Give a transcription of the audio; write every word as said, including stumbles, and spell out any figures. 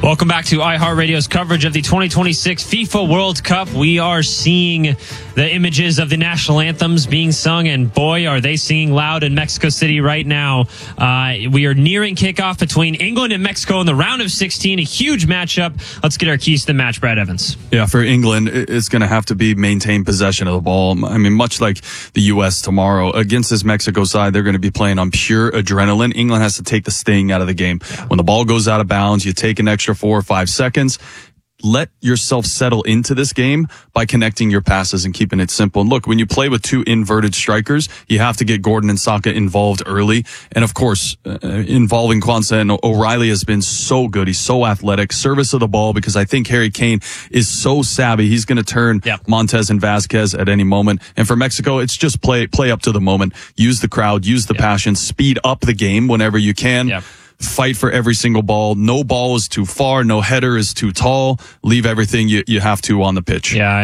Welcome back to iHeartRadio's coverage of the twenty twenty-six FIFA World Cup. We are seeing the images of the national anthems being sung, and boy, are they singing loud in Mexico City right now. Uh, we are nearing kickoff between England and Mexico in the round of sixteen, a huge matchup. Let's get our keys to the match, Brad Evans. Yeah, for England, it's going to have to be maintain possession of the ball. I mean, much like the U S tomorrow, against this Mexico side, they're going to be playing on pure adrenaline. England has to take the sting out of the game. When the ball goes out of bounds, you take an extra four or five seconds. Let yourself settle into this game by connecting your passes and keeping it simple. And look, when you play with two inverted strikers, you have to get Gordon and Saka involved early. And of course, uh, involving Kwanzaa and O'Reilly has been so good. He's so athletic. Service of the ball, because I think Harry Kane is so savvy. He's going to turn yep. Montez and Vasquez at any moment. And for Mexico, it's just play, play up to the moment. Use the crowd, use the yep. passion, speed up the game whenever you can. Yep. Fight for every single ball. No ball is too far. No header is too tall. Leave everything you, you have to on the pitch. Yeah.